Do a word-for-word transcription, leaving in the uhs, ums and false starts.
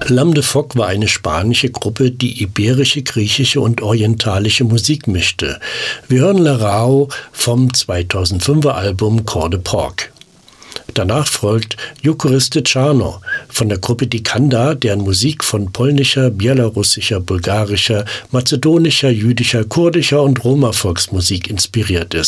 L'Âme de Phoque war eine spanische Gruppe, die iberische, griechische und orientalische Musik mischte. Wir hören La Rao vom zweitausendfünfer Album Cor de Porc. Danach folgt Eucharyste Czarno von der Gruppe Dikanda, deren Musik von polnischer, belarussischer, bulgarischer, mazedonischer, jüdischer, kurdischer und Roma-Volksmusik inspiriert ist.